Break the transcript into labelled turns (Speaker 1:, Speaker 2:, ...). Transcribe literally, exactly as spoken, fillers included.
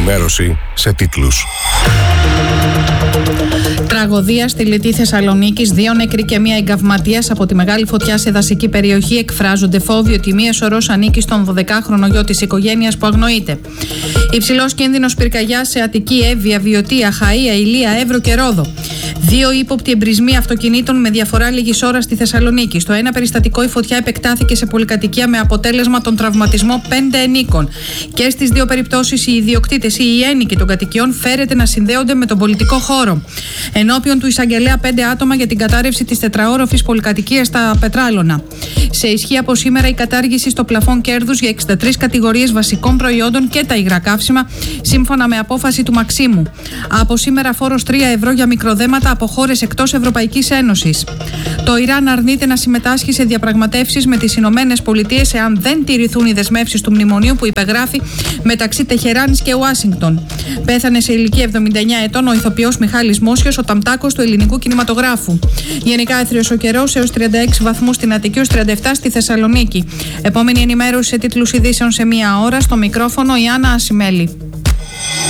Speaker 1: ενημέρωση σε τίτλους.
Speaker 2: Τραγωδία στη Λιτή Θεσσαλονίκης, δύο νεκροί και μία εγκαυματίας από τη μεγάλη φωτιά σε δασική περιοχή. Εκφράζονται φόβοι ότι μία σωρός ανήκει στον δωδεκάχρονο γιο της οικογένειας που αγνοείται. Υψηλός κίνδυνος πυρκαγιάς σε Αττική, Εύβοια, Βιωτία, Χαΐα, Ηλία, Εύρο και Ρόδο. Δύο ύποπτοι εμπρισμοί αυτοκινήτων με διαφορά λίγης ώρας στη Θεσσαλονίκη. Στο ένα περιστατικό η φωτιά επεκτάθηκε σε πολυκατοικία με αποτέλεσμα τον τραυματισμό πέντε ενίκων. Και στις δύο περιπτώσεις οι ιδιοκτήτες ή οι ένοικοι των κατοικιών φέρεται να συνδέονται με τον πολιτικό χώρο. Ενώπιον του εισαγγελέα πέντε άτομα για την κατάρρευση της τετραόροφης πολυκατοικίας στα Πετράλωνα. Σε ισχύ από σήμερα η κατάργηση στο πλαφόν κέρδους για εξήντα τρεις κατηγορίες βασικών προϊόντων και τα υγρά καύσιμα, σύμφωνα με απόφαση του Μαξίμου. Από σήμερα φόρος τρία ευρώ για μικροδέματα από χώρες εκτός Ευρωπαϊκής Ένωσης. Το Ιράν αρνείται να συμμετάσχει σε διαπραγματεύσεις με τις Ηνωμένες Πολιτείες εάν δεν τηρηθούν οι δεσμεύσεις του μνημονίου που υπεγράφει μεταξύ Τεχεράνης και Ουάσιγκτον. Πέθανε σε ηλικία εβδομήντα εννιά ετών ο ηθοποιός Μιχάλης Μόσιος, ο ταμτάκος του ελληνικού κινηματογράφου. Γενικά έθριος ο καιρός έως τριάντα έξι βαθμούς στην Αττική, έως τριάντα επτά στη Θεσσαλονίκη. Επόμενη ενημέρωση σε τίτλους ειδήσεων σε μία ώρα. Στο μικρόφωνο η Άννα Ασημέλη.